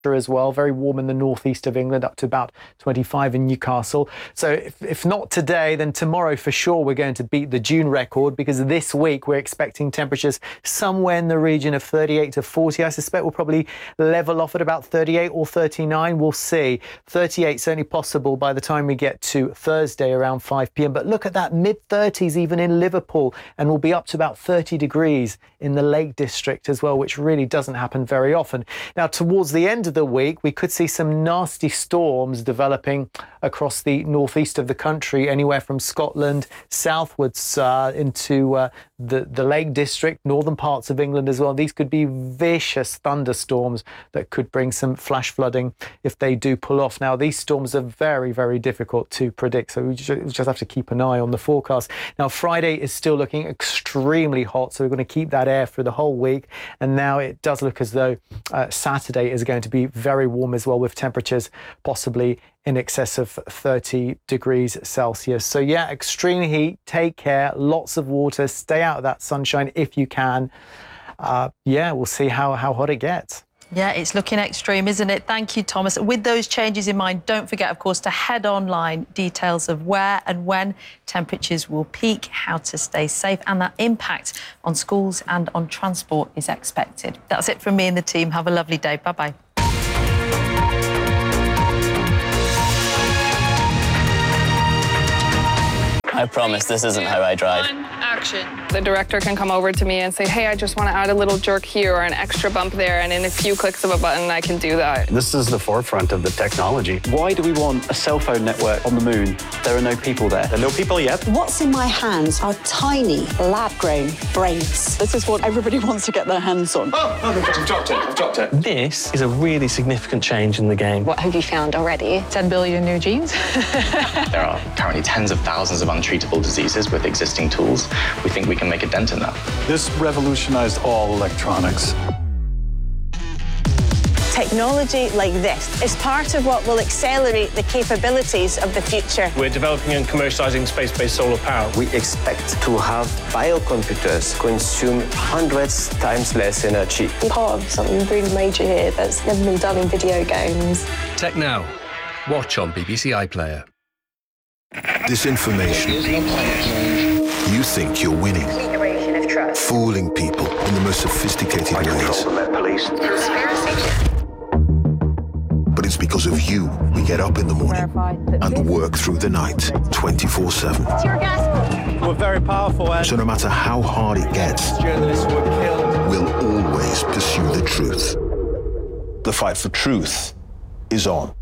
as well, very warm in the northeast of England, up to about 25 in Newcastle. So if not today, then tomorrow for sure we're going to beat the June record, because this week we're expecting temperatures somewhere in the region of 38 to 40. I suspect we'll probably level off at about 38 or 39. We'll see. 38 certainly possible by the time we get to Thursday around 5 p.m. But look at that, mid-30s even in Liverpool, and we'll be up to about 30 degrees in the Lake District as well, which really doesn't happen very often. Now, towards the end of the week, we could see some nasty storms developing across the northeast of the country, anywhere from Scotland southwards into the Lake District, northern parts of England as well. These could be vicious thunderstorms that could bring some flash flooding if they do pull off. Now, these storms are very, very difficult to predict, so we just have to keep an eye on the forecast. Now, Friday is still looking extremely hot, so we're going to keep that air for the whole week. And now it does look as though Saturday is going to be very warm as well, with temperatures possibly in excess of 30 degrees Celsius. So yeah, extreme heat, take care, lots of water, stay out of that sunshine if you can. Yeah, we'll see how hot it gets. Yeah, it's looking extreme, isn't it? Thank you, Thomas. With those changes in mind, don't forget, of course, to head online, details of where and when temperatures will peak, how to stay safe, and that impact on schools and on transport is expected. That's it from me and the team. Have a lovely day. Bye-bye. I promise this isn't how I drive. Action. The director can come over to me and say, hey, I just want to add a little jerk here or an extra bump there, and in a few clicks of a button, I can do that. This is the forefront of the technology. Why do we want a cell phone network on the moon? There are no people there. There are no people yet. What's in my hands are tiny, lab-grown brains. This is what everybody wants to get their hands on. Oh, I've dropped it. This is a really significant change in the game. What have you found already? 10 billion new genes. There are currently tens of thousands of untreatable diseases with existing tools. We think we can make a dent in that. This revolutionized all electronics. Technology like this is part of what will accelerate the capabilities of the future. We're developing and commercializing space-based solar power. We expect to have biocomputers consume hundreds times less energy. I'm part of something really major here that's never been done in video games. Tech Now. Watch on BBC iPlayer. Disinformation. You think you're winning. Fooling people in the most sophisticated ways. But it's because of you we get up in the morning and work through the night 24/7. We're very powerful. So no matter how hard it gets, we'll always pursue the truth. The fight for truth is on.